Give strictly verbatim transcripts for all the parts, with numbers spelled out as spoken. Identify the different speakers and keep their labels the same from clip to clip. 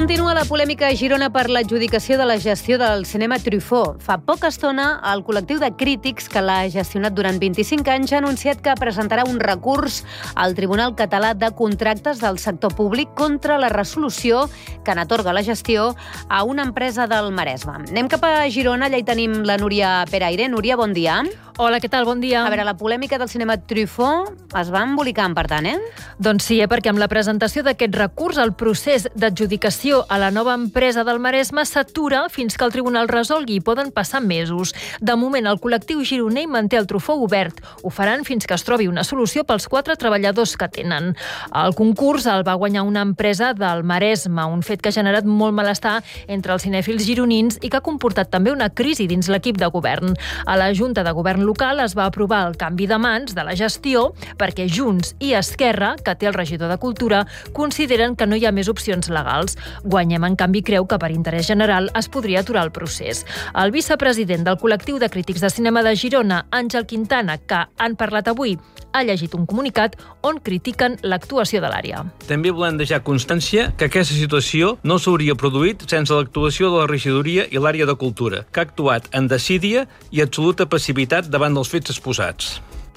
Speaker 1: Continua la polèmica a Girona per l'adjudicació de la gestió del cinema Truffaut. Fa poca estona, el col·lectiu de crítics que l'ha gestionat durant vint-i-cinc anys ha anunciat que presentarà un recurs al Tribunal Català de Contractes del Sector Públic contra la resolució que n'atorga la gestió a una empresa del Maresme. Anem cap a Girona, allà hi tenim la Núria Peraire. Núria, bon dia.
Speaker 2: Hola, què tal? Bon dia.
Speaker 1: A veure, la polèmica del cinema Truffaut es va embolicant, per tant, eh?
Speaker 2: Doncs sí, eh? perquè amb la presentació d'aquest recurs, el procés d'adjudicació a la nova empresa del Maresme s'atura fins que el tribunal resolgui i poden passar mesos. De moment, el col·lectiu gironer manté el Truffaut obert. Ho faran fins que es trobi una solució pels quatre treballadors que tenen. El concurs el va guanyar una empresa del Maresme, un fet que ha generat molt malestar entre els cinèfils gironins i que ha comportat també una crisi dins l'equip de govern. A la Junta de Govern local es va aprovar el canvi de mans de la gestió perquè Junts i Esquerra, que té el regidor de Cultura, consideren que no hi ha més opcions legals. Guanyem, en canvi, creu que per interès general es podria aturar el procés. El vicepresident del col·lectiu de crítics de cinema de Girona, Àngel Quintana, que han parlat avui, ha llegit un comunicat on critiquen l'actuació de l'àrea.
Speaker 3: També volem deixar constància que aquesta situació no s'hauria produït sense l'actuació de la regidoria i l'àrea de cultura, que ha actuat en desídia i absoluta passivitat davant dels fets exposats.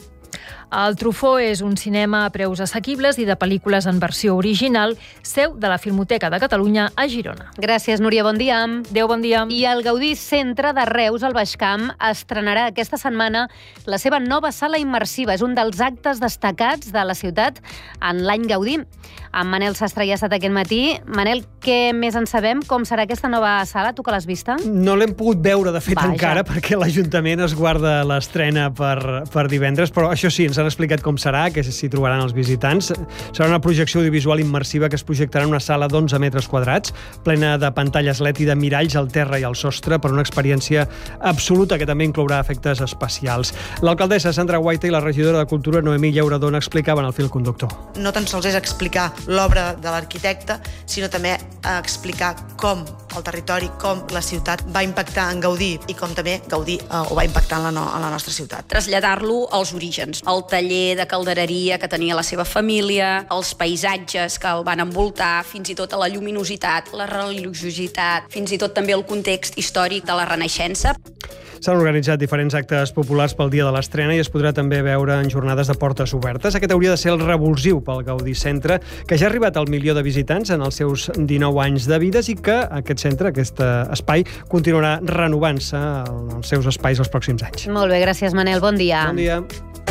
Speaker 2: El Truffaut és un cinema a preus assequibles i de pel·lícules en versió original, seu de la Filmoteca de Catalunya a Girona.
Speaker 1: Gràcies, Núria, bon dia.
Speaker 2: Adéu, bon dia.
Speaker 1: I el Gaudí Centre de Reus, al Baix Camp, estrenarà aquesta setmana la seva nova sala immersiva. És un dels actes destacats de la ciutat en l'any Gaudí. En Manel Sastre ja ha estat aquest matí. Manel, què més en sabem? Com serà aquesta nova sala? Tu que l'has vista?
Speaker 4: No l'hem pogut veure, de fet,
Speaker 1: Vaja.
Speaker 4: encara, perquè l'Ajuntament es guarda l'estrena per, per divendres, però això sí, ens han explicat com serà, que s'hi trobaran els visitants. Serà una projecció audiovisual immersiva que es projectarà en una sala d'onze metres quadrats, plena de pantalles L E D i de miralls al terra i al sostre, per una experiència absoluta que també inclourà efectes especials. L'alcaldessa Sandra Guaita i la regidora de Cultura Noemí Llauradona explicaven el fil conductor.
Speaker 5: No tan sols és explicar l'obra de l'arquitecte, sinó també explicar com el territori, com la ciutat va impactar en Gaudí i com també Gaudí eh, ho va impactar en la, no, en la nostra ciutat.
Speaker 6: Traslladar-lo als orígens, al taller de caldereria que tenia la seva família, els paisatges que el van envoltar, fins i tot a la lluminositat, la religiositat, fins i tot també el context històric de la Renaixença.
Speaker 4: S'han organitzat diferents actes populars pel dia de l'estrena i es podrà també veure en jornades de portes obertes. Aquest hauria de ser el revulsiu pel Gaudí Centre, que ja ha arribat al milió de visitants en els seus dinou anys de vides i que aquest centre, aquest espai, continuarà renovant-se en els seus espais els pròxims anys.
Speaker 1: Molt bé, gràcies, Manel. Bon dia.
Speaker 4: Bon dia.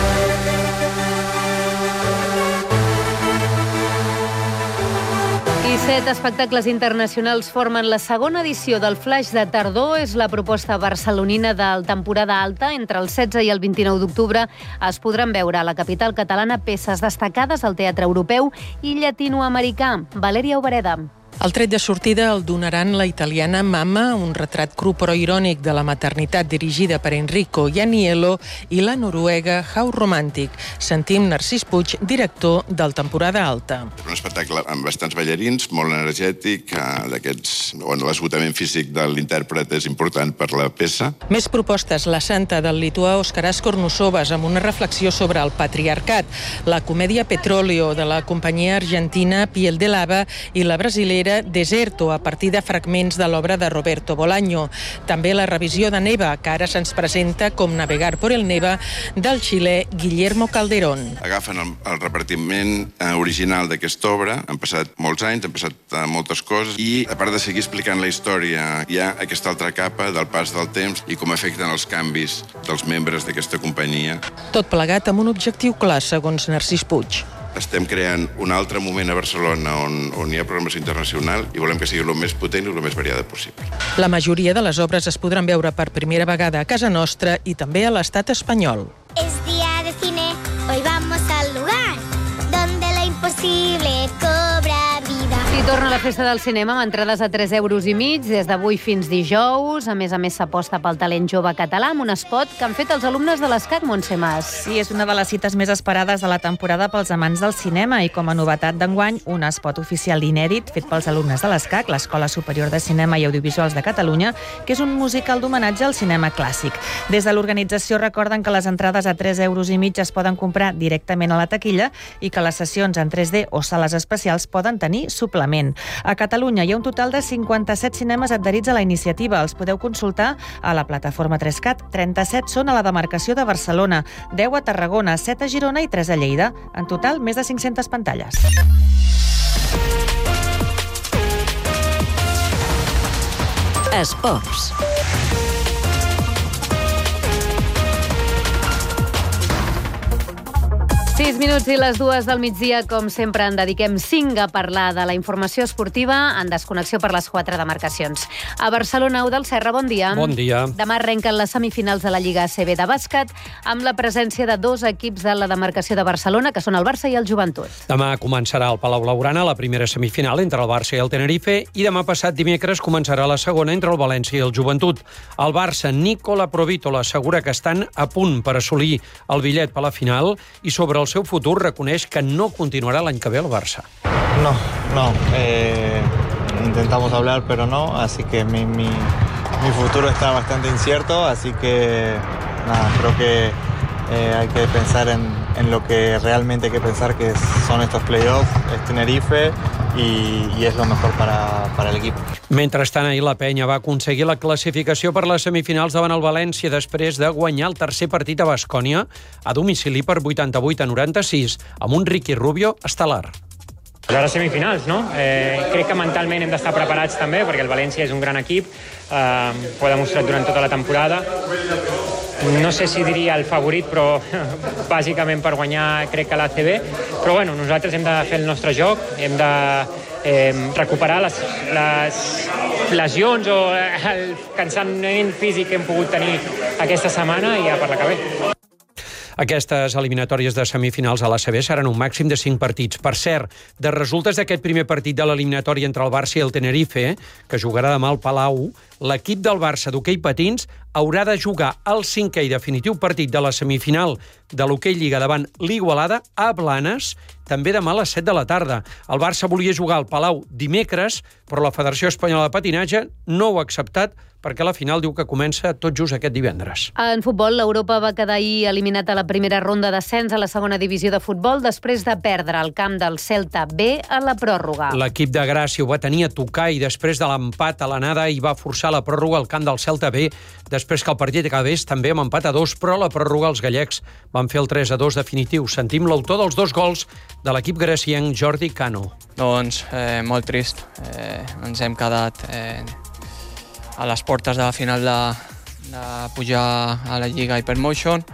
Speaker 1: I set espectacles internacionals formen la segona edició del Flaix de Tardor. És la proposta barcelonina del temporada alta. Entre el setze i el vint-i-nou d'octubre es podran veure a la capital catalana peces destacades al teatre europeu i llatinoamericà. Valèria Obereda.
Speaker 7: El tret de sortida el donaran la italiana Mamma, un retrat cru però irònic de la maternitat dirigida per Enrico Ianniello, i la noruega How Romantic. Sentim Narcís Puig, director del Temporada Alta.
Speaker 8: Un espectacle amb bastants ballarins, molt energètic, d'aquests on l'esgotament físic de l'intèrpret és important per la peça.
Speaker 7: Més propostes, La Santa, del lituà Oskaras Kornusovas, amb una reflexió sobre el patriarcat, la comèdia Petróleo, de la companyia argentina Piel de Lava, i la brasilera Deserto, a partir de fragments de l'obra de Roberto Bolaño. També la revisió de Neva, que ara se'ns presenta com Navegar por el Neva, del xilè Guillermo Calderón.
Speaker 8: Agafen el, el repartiment original d'aquesta obra, han passat molts anys, han passat moltes coses, i a part de seguir explicant la història, hi ha aquesta altra capa del pas del temps i com afecten els canvis dels membres d'aquesta companyia.
Speaker 7: Tot plegat amb un objectiu clar, segons Narcís Puig.
Speaker 8: Estem creant un altre moment a Barcelona on, on hi ha programació internacional i volem que sigui el més potent i el més variada possible.
Speaker 7: La majoria de les obres es podran veure per primera vegada a casa nostra i també a l'estat espanyol.
Speaker 9: Es día de cine, hoy vamos al lugar donde lo imposible cobra vida.
Speaker 1: I torna la festa del cinema amb entrades a tres euros i mig des d'avui fins dijous. A més a més, s'aposta pel talent jove català amb un spot que han fet els alumnes de l'ESCAC, Montse Mas.
Speaker 10: Sí, és una de les cites més esperades de la temporada pels amants del cinema i com a novetat d'enguany, un spot oficial inèdit fet pels alumnes de l'ESCAC, l'Escola Superior de Cinema i Audiovisuals de Catalunya, que és un musical d'homenatge al cinema clàssic. Des de l'organització recorden que les entrades a tres euros i mig es poden comprar directament a la taquilla i que les sessions en tres D o sales especials poden tenir suplements confinament. A Catalunya hi ha un total de cinquanta-set cinemes adherits a la iniciativa. Els podeu consultar a la plataforma tres cat. trenta-set són a la demarcació de Barcelona, deu a Tarragona, set a Girona i tres a Lleida. En total, més de cinc-centes pantalles.
Speaker 11: Esports.
Speaker 1: sis minuts i les dues del migdia, com sempre, en dediquem cinc a parlar de la informació esportiva en desconnexió per les quatre demarcacions. A Barcelona, Eudald Serra, bon dia.
Speaker 12: Bon dia.
Speaker 1: Demà arrenquen les semifinals de la Lliga A C B de bàsquet amb la presència de dos equips de la demarcació de Barcelona, que són el Barça i el Joventut.
Speaker 12: Demà començarà al Palau Blaugrana la primera semifinal entre el Barça i el Tenerife i demà passat dimecres començarà la segona entre el València i el Joventut. El Barça, Nicola Provítola, assegura que estan a punt per assolir el bitllet per la final i sobre el seu futur reconeix que no continuarà l'any que ve al Barça.
Speaker 13: No, no. Eh, intentamos hablar, pero no. Así que mi, mi, mi futuro está bastante incierto. Así que, nada, creo que eh, hay que pensar en, en lo que realmente hay que pensar, que son estos playoffs, es Tenerife, i, i és el millor per, a, per a l'equip.
Speaker 12: Mentrestant, ahir la Penya va aconseguir la classificació per les semifinals davant el València després de guanyar el tercer partit a Baskònia a domicili per vuitanta-vuit a noranta-sis amb un Ricky Rubio estel·lar.
Speaker 14: Ara semifinals, no? Eh, crec que mentalment hem d'estar preparats també, perquè el València és un gran equip, eh, ho ha demostrat durant tota la temporada. No sé si diria el favorit, però bàsicament per guanyar crec que l'A C B. Però bueno, nosaltres hem de fer el nostre joc, hem de eh, recuperar les, les lesions o el cansament físic que hem pogut tenir aquesta setmana i ja per la que ve.
Speaker 12: Aquestes eliminatòries de semifinals a l'A C B seran un màxim de cinc partits. Per cert, de resultes d'aquest primer partit de l'eliminatòria entre el Barça i el Tenerife, que jugarà demà al Palau, l'equip del Barça d'hoquei patins haurà de jugar el cinquè i definitiu partit de la semifinal de l'hoquei Lliga davant l'Igualada a Blanes, també demà a les set de la tarda. El Barça volia jugar al Palau dimecres, però la Federació Espanyola de Patinatge no ho ha acceptat perquè la final diu que comença tot just aquest divendres.
Speaker 1: En futbol, l'Europa va quedar ahir eliminat a la primera ronda d'ascens a la segona divisió de futbol després de perdre el camp del Celta B a la pròrroga.
Speaker 12: L'equip de Gràcia ho va tenir a tocar i després de l'empat a l'anada i va forçar la pròrroga al camp del Celta B, després que el partit acabés també amb empat a dos, però la pròrroga els gallecs van fer el tres a dos definitiu. Sentim l'autor dels dos gols de l'equip gracienc, Jordi Cano.
Speaker 15: Doncs eh, molt trist. Eh, ens hem quedat eh, a les portes de la final de, de pujar a la Lliga Hypermotion,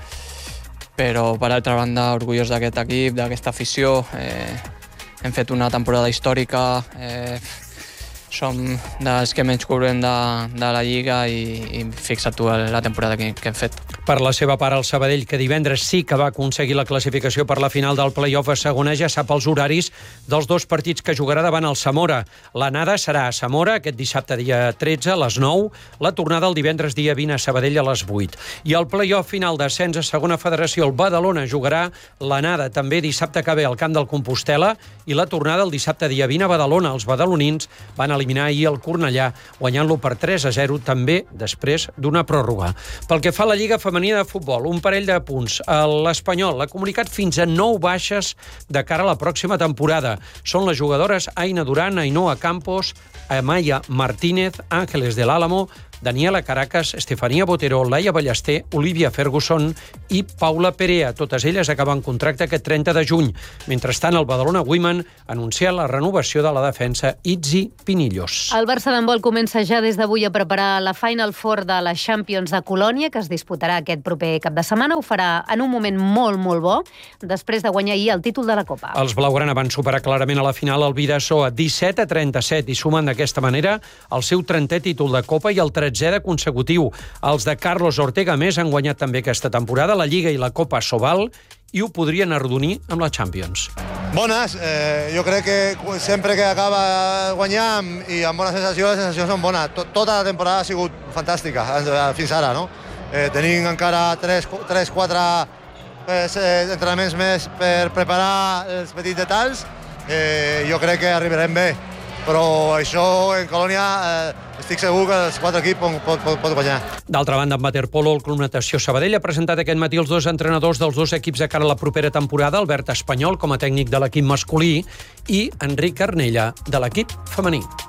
Speaker 15: però per altra banda orgullós d'aquest equip, d'aquesta afició. Eh, hem fet una temporada històrica, eh, som dels que menys cobrem de, de la Lliga i, i fixa't tu la temporada que, que hem fet.
Speaker 12: Per la seva part, el Sabadell, que divendres sí que va aconseguir la classificació per la final del play-off a segona, ja sap els horaris dels dos partits que jugarà davant el Zamora. L'anada serà a Zamora aquest dissabte dia tretze a les nou, la tornada el divendres dia vint a Sabadell a les vuit. I el play-off final d'ascens a segona federació, el Badalona jugarà l'anada també dissabte que ve al camp del Compostel·la i la tornada el dissabte dia vint a Badalona. Els badalonins van eliminar ahir el Cornellà, guanyant-lo per tres a zero, també després d'una pròrroga. Pel que fa a la Lliga Femenina de Futbol, un parell de punts. L'Espanyol ha comunicat fins a nou baixes de cara a la pròxima temporada. Són les jugadores Aina Duran, Ainhoa Campos, Amaya Martínez, Ángeles del Álamo, Daniela Caracas, Estefania Botero, Laia Ballester, Olivia Ferguson i Paula Perea. Totes elles acaben contracte aquest trenta de juny. Mentrestant, el Badalona Women anuncia la renovació de la defensa Itzi Pinillos.
Speaker 1: El Barça d'handbol comença ja des d'avui a preparar la Final Four de la Champions de Colònia, que es disputarà aquest proper cap de setmana. Ho farà en un moment molt, molt bo, després de guanyar ahir el títol de la Copa.
Speaker 12: Els blaugrana van superar clarament a la final el Bidasoa a disset a trenta-set i sumen d'aquesta manera el seu trentè títol de Copa i el tretzè de consecutiu. Els de Carlos Ortega més han guanyat també aquesta temporada la Lliga i la Copa Sobal i ho podrien arrodonir amb la Champions.
Speaker 16: Bones, eh, jo crec que sempre que acaba guanyant i amb bona sensació, les sensacions són bones. Tota la temporada ha sigut fantàstica fins ara, no? Eh, tenim encara tres quatre eh, entrenaments més per preparar els petits detalls. Eh, jo crec que arribarem bé. però això en Colònia eh, estic segur que els quatre equips pot, pot, pot guanyar.
Speaker 12: D'altra banda, en waterpolo, el Club Natació Sabadell ha presentat aquest matí els dos entrenadors dels dos equips de cara a la propera temporada, Albert Espanyol com a tècnic de l'equip masculí i Enric Arnella de l'equip femení.